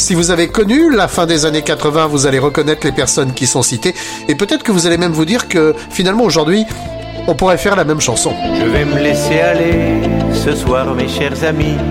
Si vous avez connu la fin des années 80, vous allez reconnaître les personnes qui sont citées. Et peut-être que vous allez même vous dire que finalement aujourd'hui, on pourrait faire la même chanson. Je vais me laisser aller ce soir, mes chers amis.